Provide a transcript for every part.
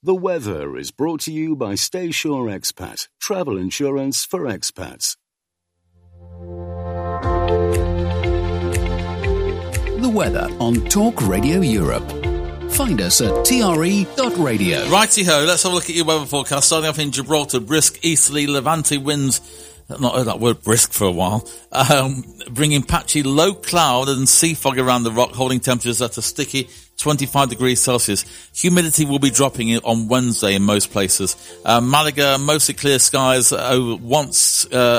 The weather is brought to you by Stay Sure Expat, travel insurance for expats. The weather on Talk Radio Europe. Find us at tre.radio. Righty-ho, let's have a look at your weather forecast. Starting off in Gibraltar, brisk easterly Levante winds. I've not heard that word brisk for a while. Bringing patchy low cloud and sea fog around the rock, holding temperatures at a sticky 25 degrees Celsius. Humidity will be dropping on Wednesday in most places. Malaga, mostly clear skies. Once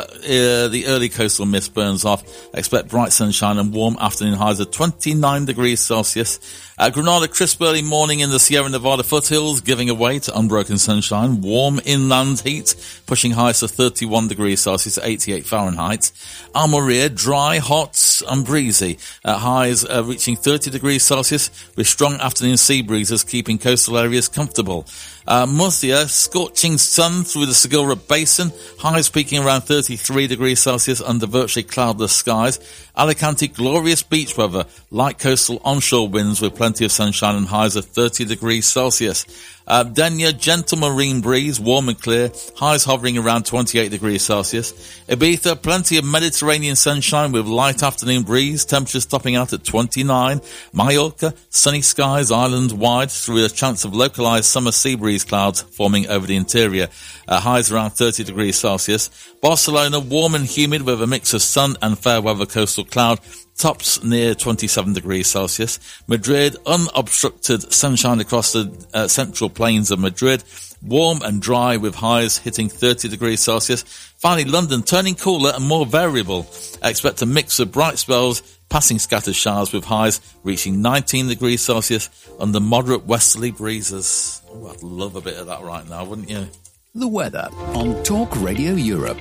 the early coastal mist burns off, expect bright sunshine and warm afternoon highs of 29 degrees Celsius. Granada, crisp early morning in the Sierra Nevada foothills, giving away to unbroken sunshine. Warm inland heat, pushing highs to 31 degrees Celsius, 88 Fahrenheit. Almeria, dry, hot and breezy. Highs reaching 30 degrees Celsius, with strong afternoon sea breezes keeping coastal areas comfortable. Murcia, scorching sun through the Segura Basin, highs peaking around 33 degrees Celsius under virtually cloudless skies. Alicante, glorious beach weather, light coastal onshore winds with plenty of sunshine and highs of 30 degrees Celsius. Denia, gentle marine breeze, warm and clear, highs hovering around 28 degrees Celsius. Ibiza, plenty of Mediterranean sunshine with light afternoon breeze, temperatures topping out at 29. Mallorca, sunny skies island-wide through a chance of localised summer sea breeze clouds forming over the interior. Highs around 30 degrees Celsius. Barcelona, warm and humid with a mix of sun and fair weather coastal cloud. Tops near 27 degrees Celsius. Madrid, unobstructed sunshine across the central plains of Madrid. Warm and dry with highs hitting 30 degrees Celsius. Finally, London, turning cooler and more variable. Expect a mix of bright spells, passing scattered showers with highs reaching 19 degrees Celsius under moderate westerly breezes. Oh, I'd love a bit of that right now, wouldn't you? The weather on Talk Radio Europe.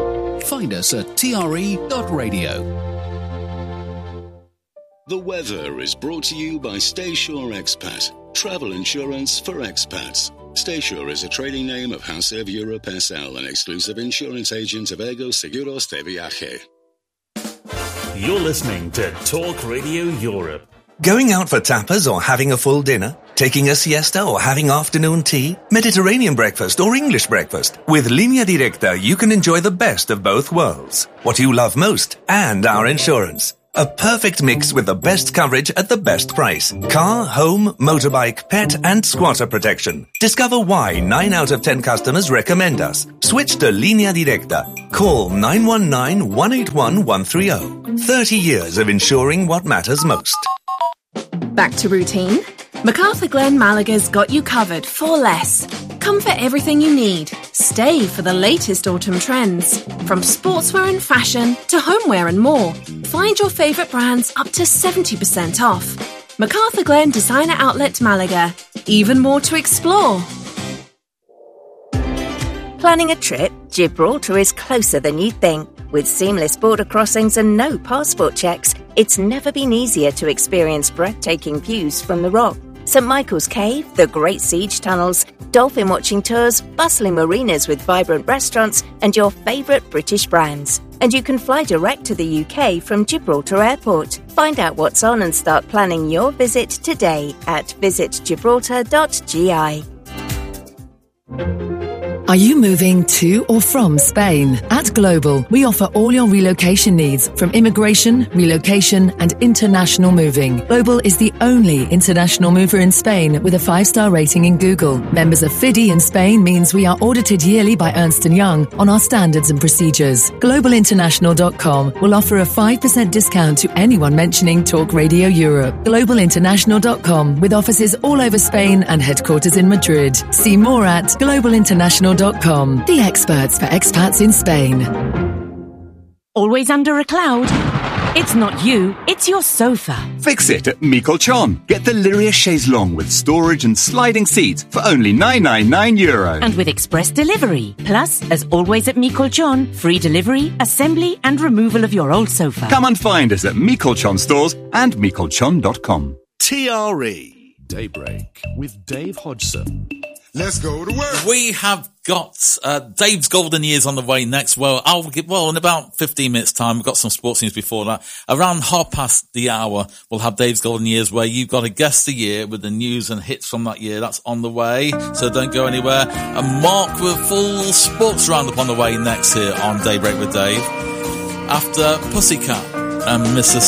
Find us at tre.radio. The weather is brought to you by Stay Sure Expat, travel insurance for expats. Stay Sure is a trading name of Hausev Europe SL, an exclusive insurance agent of Ego Seguros de Viaje. You're listening to Talk Radio Europe. Going out for tapas or having a full dinner? Taking a siesta or having afternoon tea? Mediterranean breakfast or English breakfast? With Línea Directa, you can enjoy the best of both worlds. What you love most and our insurance. A perfect mix with the best coverage at the best price. Car, home, motorbike, pet and squatter protection. Discover why 9 out of 10 customers recommend us. Switch to Línea Directa. Call 919-181-130. 30 years of insuring what matters most. Back to routine? MacArthur Glen Malaga's got you covered for less. Come for everything you need. Stay for the latest autumn trends. From sportswear and fashion to homeware and more. Find your favourite brands up to 70% off. MacArthur Glen Designer Outlet Malaga. Even more to explore. Planning a trip? Gibraltar is closer than you think. With seamless border crossings and no passport checks, it's never been easier to experience breathtaking views from the Rock. St Michael's Cave, the Great Siege Tunnels, dolphin watching tours, bustling marinas with vibrant restaurants, and your favourite British brands. And you can fly direct to the UK from Gibraltar Airport. Find out what's on and start planning your visit today at visitgibraltar.gi. Are you moving to or from Spain? At Global, we offer all your relocation needs, from immigration, relocation, and international moving. Global is the only international mover in Spain with a 5-star rating in Google. Members of FIDI in Spain means we are audited yearly by Ernst & Young on our standards and procedures. GlobalInternational.com will offer a 5% discount to anyone mentioning Talk Radio Europe. GlobalInternational.com, with offices all over Spain and headquarters in Madrid. See more at GlobalInternational.com. The experts for expats in Spain. Always under a cloud? It's not you, it's your sofa. Fix it at Mikolchon. Get the Lyria chaise longue with storage and sliding seats for only €999. And with express delivery. Plus, as always at Mikolchon, free delivery, assembly and removal of your old sofa. Come and find us at Mikolchon stores and Mikolchon.com. TRE Daybreak with Dave Hodgson. Let's go to work. We have got Dave's Golden Years on the way next. Well, in about 15 minutes time, we've got some sports news before that. Around 1:30, we'll have Dave's Golden Years, where you've got to guess the year with the news and hits from that year. That's on the way, so don't go anywhere. And Mark with full sports roundup on the way next here on Daybreak with Dave. After Pussycat and Mrs.